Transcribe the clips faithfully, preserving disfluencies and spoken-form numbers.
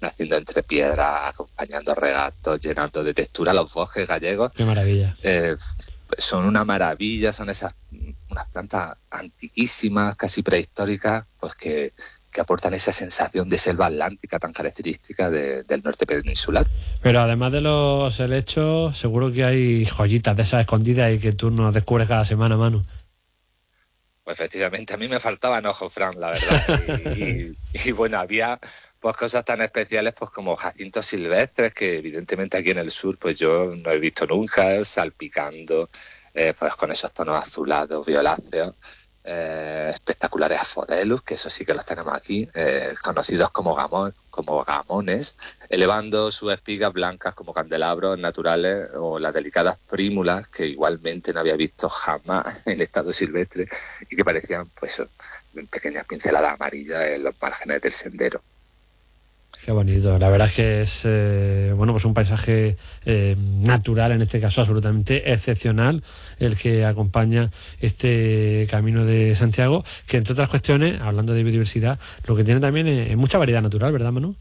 naciendo entre piedras, acompañando regatos, llenando de textura los bosques gallegos. Qué maravilla. Eh, son una maravilla, son esas unas plantas antiquísimas, casi prehistóricas, pues que, que aportan esa sensación de selva atlántica tan característica de, del norte peninsular. Pero además de los helechos, seguro que hay joyitas de esas escondidas y que tú nos descubres cada semana, Manu. Pues efectivamente, a mí me faltaban ojos, Fran, la verdad. Y, y, y bueno, había pues cosas tan especiales pues como jacintos silvestres, que evidentemente aquí en el sur pues yo no he visto nunca, salpicando, eh, pues con esos tonos azulados, violáceos, eh, espectaculares afodelus, que eso sí que los tenemos aquí, eh, conocidos como gamón, como gamones, elevando sus espigas blancas como candelabros naturales, o las delicadas prímulas que igualmente no había visto jamás en estado silvestre y que parecían pues pequeñas pinceladas amarillas en los márgenes del sendero. Qué bonito, la verdad es que es eh, bueno, pues un paisaje eh, natural, en este caso absolutamente excepcional, el que acompaña este Camino de Santiago, que entre otras cuestiones, hablando de biodiversidad, lo que tiene también es, es mucha variedad natural, ¿verdad, Manu?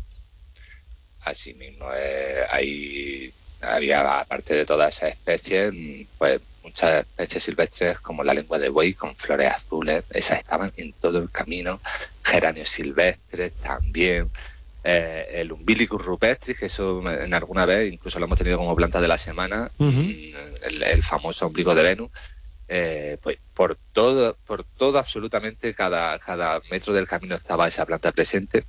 Así mismo, eh, hay, había, aparte de todas esas especies, pues muchas especies silvestres como la lengua de buey con flores azules, esas estaban en todo el camino, geranios silvestres también. Eh, el Umbilicus rupestris, que eso en alguna vez incluso lo hemos tenido como planta de la semana, uh-huh. el, el famoso ombligo de Venus, eh, pues por todo, por todo absolutamente cada, cada metro del camino estaba esa planta presente.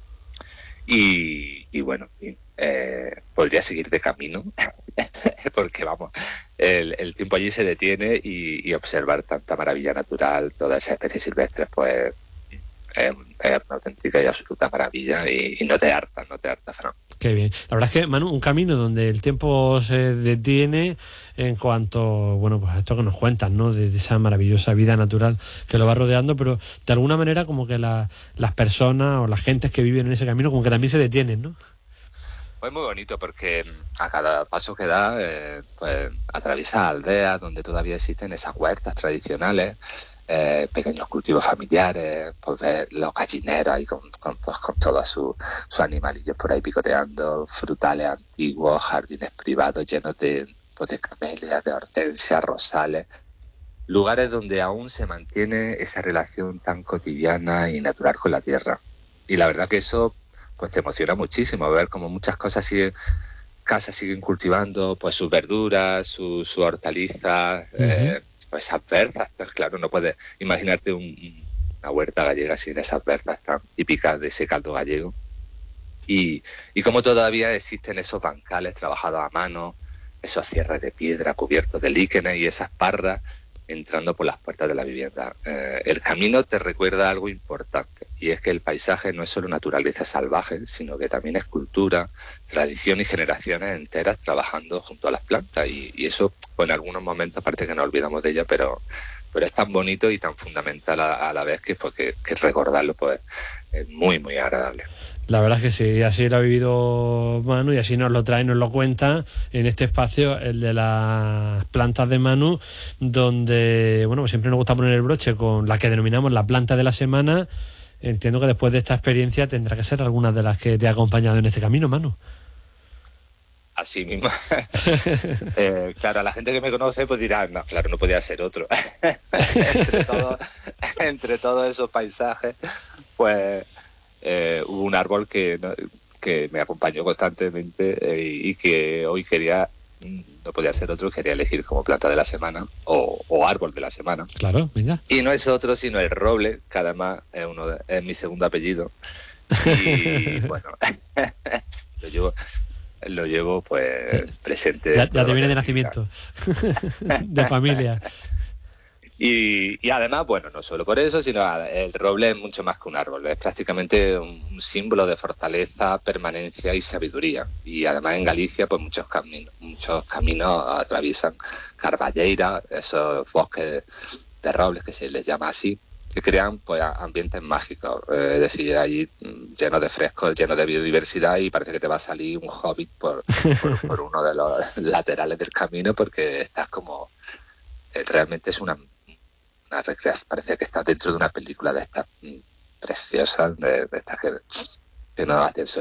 Y, y bueno, eh, podría seguir de camino, porque vamos, el, el tiempo allí se detiene y, y observar tanta maravilla natural, todas esas especies silvestres, pues es, es una auténtica y absoluta maravilla, y, y no te harta, no te harta, Fran. Qué bien. La verdad es que, Manu, un camino donde el tiempo se detiene en cuanto, bueno, pues a esto que nos cuentan, ¿no? De, de esa maravillosa vida natural que lo va rodeando, pero de alguna manera como que la, las personas o las gentes que viven en ese camino como que también se detienen, ¿no? Pues muy bonito, porque a cada paso que da, eh, pues atraviesa aldeas donde todavía existen esas huertas tradicionales, Eh, pequeños cultivos familiares, pues ver los gallineros ahí con, con, pues, con todos sus su animalillos por ahí picoteando, frutales antiguos, jardines privados llenos de, pues, de camelias, de hortensias, rosales, lugares donde aún se mantiene esa relación tan cotidiana y natural con la tierra. Y la verdad que eso pues te emociona muchísimo, ver cómo muchas cosas siguen, casas siguen cultivando pues sus verduras, sus su hortalizas, uh-huh. eh, pues esas berzas, claro, no puedes imaginarte un, una huerta gallega sin esas berzas tan típicas de ese caldo gallego. Y, y como todavía existen esos bancales trabajados a mano, esos cierres de piedra cubiertos de líquenes y esas parras entrando por las puertas de la vivienda. Eh, el camino te recuerda algo importante, y es que el paisaje no es solo naturaleza salvaje, sino que también es cultura, tradición y generaciones enteras trabajando junto a las plantas, y, y eso pues en algunos momentos aparte que nos olvidamos de ella, pero pero es tan bonito y tan fundamental a, a la vez que, pues, que, que recordarlo pues es muy muy agradable. La verdad es que sí, así lo ha vivido Manu y así nos lo trae, nos lo cuenta en este espacio, el de las plantas de Manu, donde, bueno, pues siempre nos gusta poner el broche con la que denominamos la planta de la semana. Entiendo que después de esta experiencia tendrá que ser alguna de las que te ha acompañado en este camino, Manu. Así mismo. eh, claro, a la gente que me conoce pues dirá, no, claro, no podía ser otro. entre, todo, entre todos esos paisajes, pues eh, hubo un árbol que, no, que me acompañó constantemente eh, y que hoy quería, no podía ser otro, quería elegir como planta de la semana o, o árbol de la semana. Claro, venga. Y no es otro sino el roble, que además es, uno de, es mi segundo apellido. Y bueno, lo llevo... lo llevo pues presente. Ya, ya te viene de nacimiento, de familia. Y, y además, bueno, no solo por eso, sino el roble es mucho más que un árbol, es prácticamente un símbolo de fortaleza, permanencia y sabiduría. Y además en Galicia pues muchos caminos, muchos caminos atraviesan Carballeira, esos bosques de robles que se les llama así, que crean pues ambientes mágicos, eh, es decir, allí llenos de frescos, llenos de biodiversidad, y parece que te va a salir un hobbit por, por, por uno de los laterales del camino, porque estás como eh, realmente es una, una recreación, parece que estás dentro de una película de estas preciosas, de, de estas que, que nos hacen